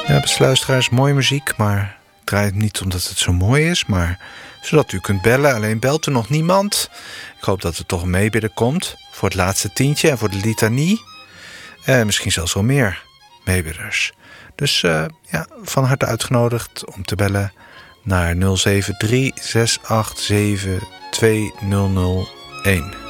Ja, beste luisteraars, mooie muziek, maar ik draai het niet omdat het zo mooi is, maar zodat u kunt bellen. Alleen belt er nog niemand. Ik hoop dat er toch een meebidder komt voor het laatste tientje en voor de litanie. Misschien zelfs wel meer meebidders. Dus ja, van harte uitgenodigd om te bellen naar 073 687 2001.